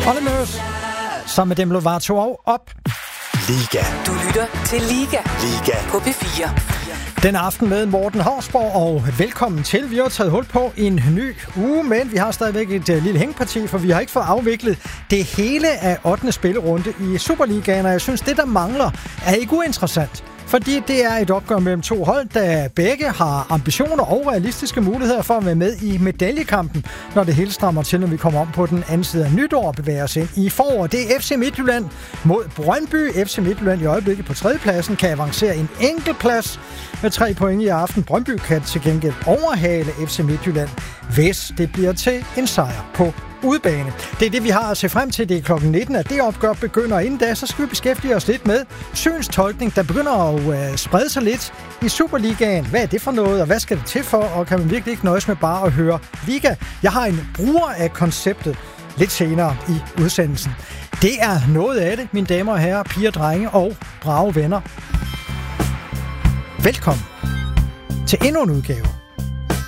Ollemøs, sammen med Demi Lovato op. Liga. Du lytter til Liga. Liga. På P4. Den aften med Morten Hausborg, og velkommen til. Vi har taget hul på en ny uge, men vi har stadigvæk et lille hængeparti, for vi har ikke fået afviklet det hele af 8. spillerunde i Superligaen, og jeg synes, det der mangler er ikke uinteressant. Fordi det er et opgør mellem to hold, der begge har ambitioner og realistiske muligheder for at være med i medaljekampen, når det hele strammer til, når vi kommer om på den anden side af nytår og bevæger os ind i foråret. Det er FC Midtjylland mod Brøndby. FC Midtjylland i øjeblikket på 3. pladsen kan avancere en enkelt plads med 3 point i aften. Brøndby kan til gengæld overhale FC Midtjylland, hvis det bliver til en sejr på udebane. Det er det, vi har at se frem til. Det er klokken 19, at det opgør begynder. Inden da, så skal vi beskæftige os lidt med synstolkning, der begynder at sprede sig lidt i Superligaen. Hvad er det for noget, og hvad skal det til for? Og kan man virkelig ikke nøjes med bare at høre Liga? Jeg har en bruger af konceptet lidt senere i udsendelsen. Det er noget af det, mine damer og herrer, piger, drenge og brave venner. Velkommen til endnu en udgave